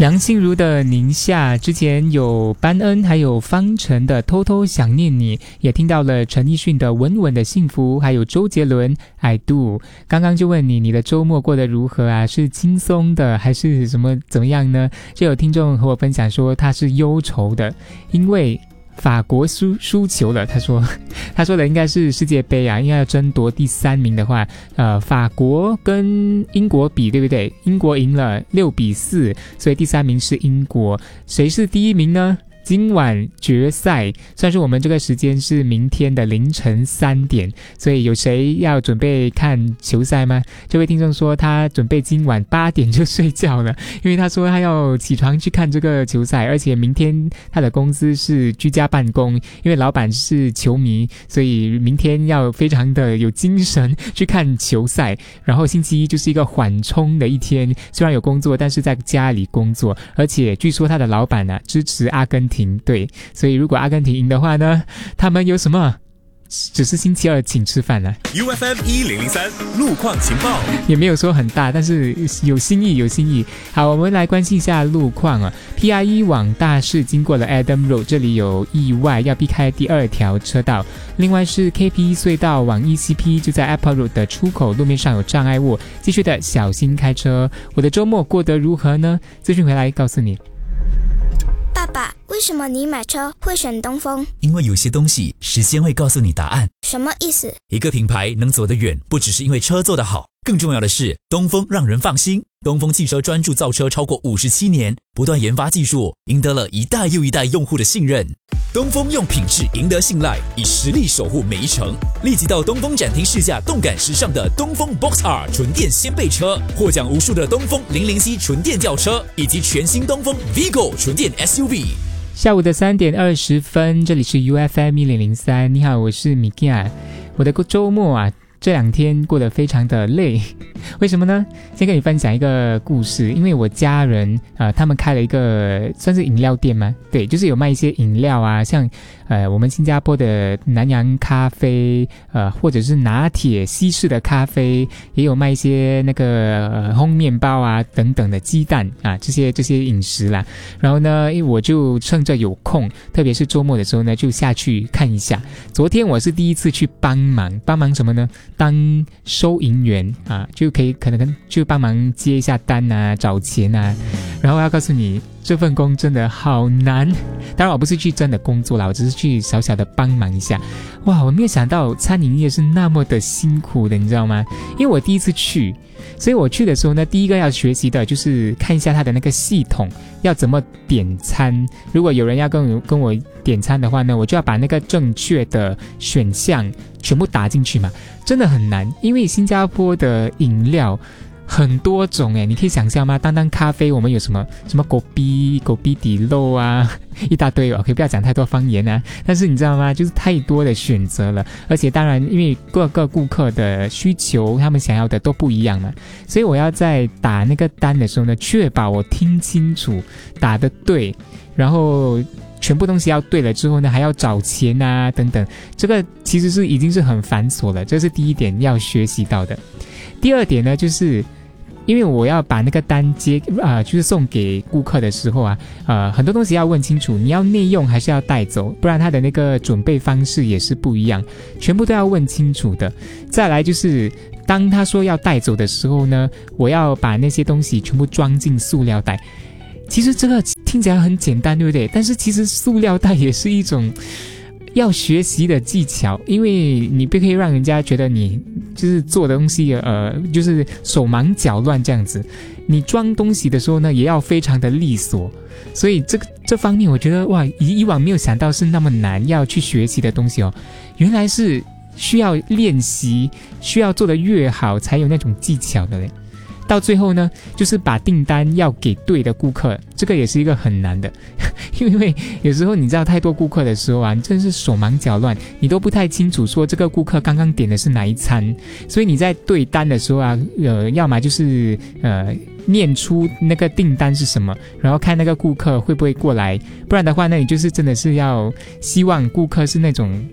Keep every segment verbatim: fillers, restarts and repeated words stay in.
梁静茹的宁夏，之前有班恩还有方晨的偷偷想念你，也听到了陈奕迅的稳稳的幸福，还有周杰伦 I do。 刚刚就问你，你的周末过得如何啊？是轻松的还是什么怎么样呢？就有听众和我分享说他是忧愁的，因为法国输输球了。他说他说的应该是世界杯啊，应该要争夺第三名的话，呃，法国跟英国比，对不对？英国赢了六比四，所以第三名是英国。谁是第一名呢？今晚决赛，算是我们这个时间是明天的凌晨三点，所以有谁要准备看球赛吗？这位听众说他准备今晚八点就睡觉了，因为他说他要起床去看这个球赛，而且明天他的公司是居家办公，因为老板是球迷，所以明天要非常的有精神去看球赛。然后星期一就是一个缓冲的一天，虽然有工作，但是在家里工作，而且据说他的老板啊支持阿根廷对，所以如果阿根廷赢的话呢，他们有什么？只是星期二请吃饭了。 U F M 一零零三路况情报也没有说很大，但是有新意有新意。好，我们来关心一下路况啊。P I E 往大市经过了 Adam Road， 这里有意外，要避开第二条车道。另外是 K P E 隧道往 E C P， 就在 Apple Road 的出口，路面上有障碍物，继续的小心开车。我的周末过得如何呢？资讯回来告诉你。 爸爸，为什么你买车会选东风？ 因为有些东西时间会告诉你答案。 什么意思？ 一个品牌能走得远，不只是因为车做得好，更重要的是东风让人放心。东风汽车专注造车超过五十七年，不断研发技术，赢得了一代又一代用户的信任。东风用品质赢得信赖，以实力守护每一程。立即到东风展厅试驾动感时尚的东风 Box R 纯电掀背车，获奖无数的东风零零 C 纯电轿车，以及全新东风 Vigo 纯电 S U V。 下午的三点二十分，这里是 U F M 一零零三。你好，我是米亚。我的周末啊，这两天过得非常的累，为什么呢？先跟你分享一个故事。因为我家人呃，他们开了一个算是饮料店吗？对，就是有卖一些饮料啊，像呃我们新加坡的南洋咖啡，呃或者是拿铁西式的咖啡，也有卖一些那个、呃、烘面包啊等等的鸡蛋啊，这些这些饮食啦。然后呢，我就趁着有空，特别是周末的时候呢，就下去看一下。昨天我是第一次去帮忙，帮忙什么呢？当收银员啊，就可以可能就帮忙接一下单啊，找钱啊。然后要告诉你，这份工真的好难。当然我不是去真的工作啦，我只是去小小的帮忙一下。哇，我没有想到餐饮业是那么的辛苦的，你知道吗？因为我第一次去，所以我去的时候呢，第一个要学习的就是看一下它的那个系统要怎么点餐。如果有人要跟我跟我点餐的话呢，我就要把那个正确的选项全部打进去嘛，真的很难。因为新加坡的饮料很多种诶，你可以想象吗？单单咖啡我们有什么什么果比果比底肉啊，一大堆哦，可以不要讲太多方言啊。但是你知道吗？就是太多的选择了，而且当然因为各个顾客的需求，他们想要的都不一样嘛，所以我要在打那个单的时候呢，确保我听清楚，打得对，然后全部东西要对了之后呢，还要找钱啊等等，这个其实是已经是很繁琐了，这是第一点要学习到的。第二点呢，就是因为我要把那个单接啊、呃，就是送给顾客的时候啊，呃，很多东西要问清楚，你要内用还是要带走，不然他的那个准备方式也是不一样，全部都要问清楚的。再来就是当他说要带走的时候呢，我要把那些东西全部装进塑料袋。其实这个听起来很简单，对不对？但是其实塑料袋也是一种要学习的技巧，因为你不可以让人家觉得你就是做的东西呃，就是手忙脚乱这样子。你装东西的时候呢，也要非常的利索。所以这个这方面我觉得哇，以以往没有想到是那么难要去学习的东西哦，原来是需要练习，需要做得越好才有那种技巧的嘞。到最后呢，就是把订单要给对的顾客，这个也是一个很难的。因为有时候你知道太多顾客的时候啊，你真是手忙脚乱，你都不太清楚说这个顾客刚刚点的是哪一餐，所以你在对单的时候啊，呃，要么就是呃念出那个订单是什么，然后看那个顾客会不会过来，不然的话呢，你就是真的是要希望顾客是那种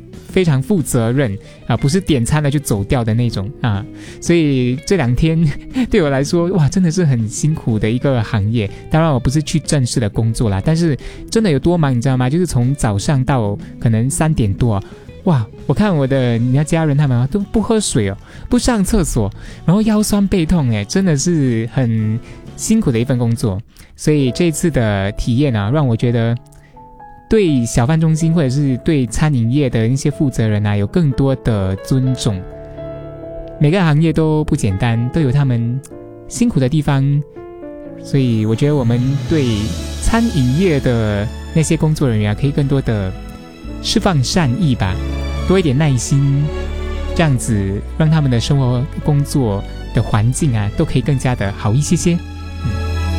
非常负责任啊，不是点餐了就走掉的那种啊，所以这两天对我来说，哇，真的是很辛苦的一个行业。当然我不是去正式的工作啦，但是真的有多忙你知道吗？就是从早上到可能三点多，哇，我看我的你的家人他们都不喝水哦，不上厕所，然后腰酸背痛，哎，真的是很辛苦的一份工作。所以这次的体验啊，让我觉得对小贩中心或者是对餐饮业的一些负责人啊，有更多的尊重。每个行业都不简单，都有他们辛苦的地方，所以我觉得我们对餐饮业的那些工作人员啊，可以更多的释放善意吧，多一点耐心，这样子让他们的生活工作的环境啊，都可以更加的好一些些。